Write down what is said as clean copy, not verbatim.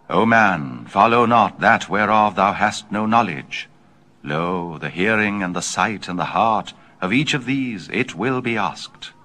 O man, follow not that whereof thou hast no knowledge. Lo, the hearing and the sight and the heart, of each of these it will be asked.